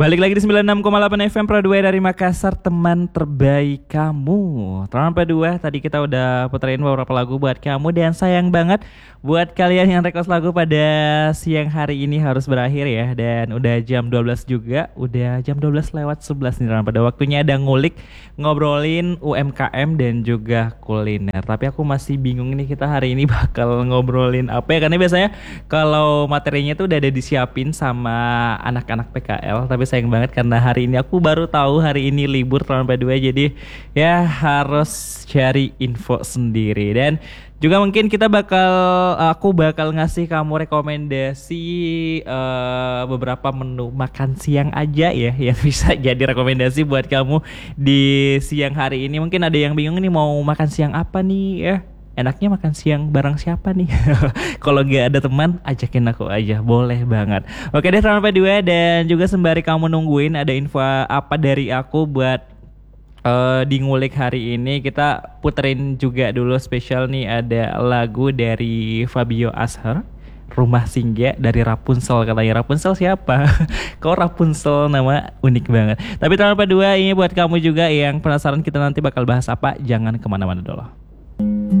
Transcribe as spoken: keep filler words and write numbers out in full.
Balik lagi di sembilan puluh enam koma delapan F M Pro dua dari Makassar, teman terbaik kamu. Teman Pro dua, tadi kita udah puterin beberapa lagu buat kamu. Dan sayang banget buat kalian yang request lagu pada siang hari ini harus berakhir ya. Dan udah jam dua belas juga, udah jam dua belas lewat sebelas nih. Dan pada waktunya ada ngulik, ngobrolin U M K M dan juga kuliner. Tapi aku masih bingung nih, kita hari ini bakal ngobrolin apa ya. Karena biasanya kalau materinya tuh udah ada disiapin sama anak-anak P K L. Tapi sayang banget karena hari ini aku baru tahu hari ini libur tahun dua, jadi ya harus cari info sendiri. Dan juga mungkin kita bakal aku bakal ngasih kamu rekomendasi uh, beberapa menu makan siang aja ya yang bisa jadi rekomendasi buat kamu di siang hari ini. Mungkin ada yang bingung nih mau makan siang apa nih ya. Enaknya makan siang bareng siapa nih? Kalau gak ada teman, ajakin aku aja, boleh banget. Oke deh teman P dua, dan juga sembari kamu nungguin ada info apa dari aku buat uh, di ngulik hari ini, kita puterin juga dulu spesial nih, ada lagu dari Fabio Azhar, Rumah Singgah dari Rapunzel. Katanya Rapunzel siapa? Kok Rapunzel, nama unik banget. Tapi teman P dua, ini buat kamu juga yang penasaran kita nanti bakal bahas apa, jangan kemana-mana dulu.